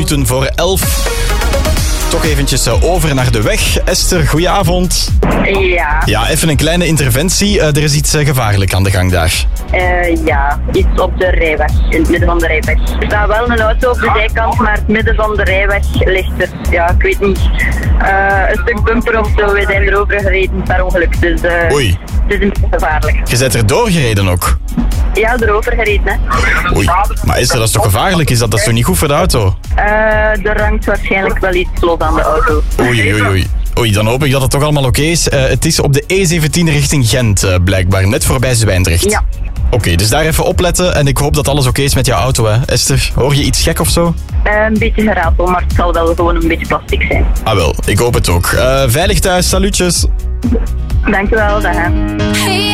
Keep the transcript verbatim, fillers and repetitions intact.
minuten voor elf. Toch eventjes over naar de weg. Esther, goedenavond. Ja. Ja, even een kleine interventie. Uh, er is iets uh, gevaarlijk aan de gang daar. Uh, ja, iets op de rijweg, in het midden van de rijweg. Er staat wel een auto op de zijkant, maar het midden van de rijweg ligt er, ja, ik weet niet, uh, een stuk bumper of zo. We zijn erover gereden per ongeluk, dus uh, Oei. Het is een beetje gevaarlijk. Je bent er doorgereden ook? Ja, erover gereden, hè. Oei, maar Esther, dat is toch gevaarlijk? Is dat, dat is toch niet goed voor de auto? Uh, er hangt waarschijnlijk wel iets los aan de auto. Oei, oei, oei. Oei, dan hoop ik dat het toch allemaal oké is. Uh, het is op de E zeventien richting Gent, uh, blijkbaar. Net voorbij Zwijndrecht. Ja. Oké, okay, dus daar even opletten. En ik hoop dat alles oké is met jouw auto, hè. Esther, hoor je iets gek of zo? Uh, een beetje geratel, maar het zal wel gewoon een beetje plastic zijn. Ah wel, ik hoop het ook. Uh, veilig thuis, salutjes. Dankjewel, dag.